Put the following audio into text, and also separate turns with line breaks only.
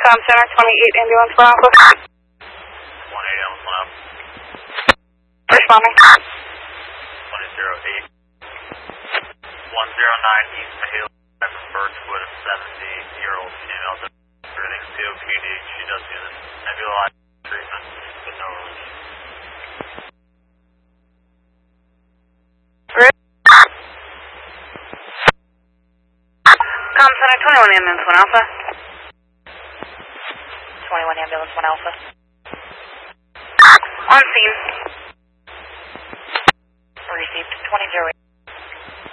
Com Center 28 ambulance for Alpha.
28 ambulance 1 Alpha.
Responding.
2008. 109 East Mahale, Birchwood, a 70-year-old female breathing COPD. She does use nebulized treatment with no relief.
Com Center 21 ambulance 1 Alpha.
21 ambulance 1 Alpha.
On scene.